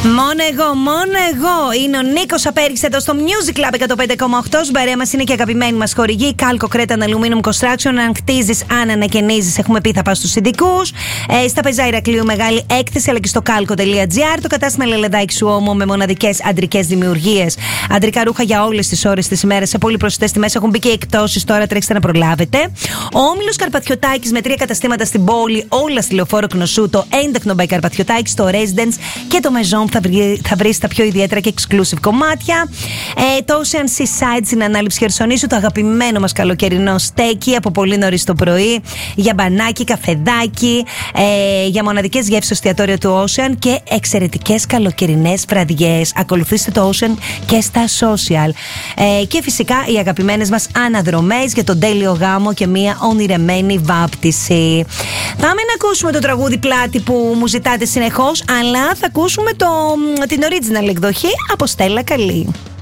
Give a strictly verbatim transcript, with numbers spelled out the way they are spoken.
Μόνο εγώ, μόνο εγώ. Είναι ο Νίκος Απέρης εδώ στο Music Club εκατόν πέντε κόμμα οκτώ. Μπαρέα μας είναι και αγαπημένοι μας χορηγοί. Κάλκο Κρέτα Aluminium Construction. Αν χτίζεις, αν ανακαινίζεις, έχουμε πει θα πας στους ειδικούς. Ε, στα Πεζά Ηρακλείου μεγάλη έκθεση, αλλά και στο κάλκο.gr. Το κατάστημα Λελεδάκη σου όμω με μοναδικές αντρικές δημιουργίες. Αντρικά ρούχα για όλες τις ώρες της ημέρας σε πολύ προσιτές τιμές. Έχουν μπει και εκτόσεις τώρα, τρέξτε να προλάβετε. Ο Όμιλος Καρπαθιωτάκης με τρία καταστήματα στην πόλη, όλα στη Λεωφόρο Κνωσού. Το έντεχνο by Καρπαθιωτάκης, το Residence και το Maison. Θα, βρει, θα βρεις τα πιο ιδιαίτερα και exclusive κομμάτια. Ε, το Ocean Seaside στην ανάληψη Χερσονήσου, το αγαπημένο μας καλοκαιρινό στέκι από πολύ νωρίς το πρωί, για μπανάκι, καφεδάκι, ε, για μοναδικές γεύσεις στο εστιατόριο του Ocean και εξαιρετικές καλοκαιρινές βραδιές. Ακολουθήστε το Ocean και στα social. Ε, και φυσικά οι αγαπημένες μας αναδρομές για τον τέλειο γάμο και μια ονειρεμένη βάπτιση. Πάμε να ακούσουμε το τραγούδι Πλάτη που μου ζητάτε συνεχώς, αλλά θα ακούσουμε το, την original εκδοχή από Στέλλα Καλή.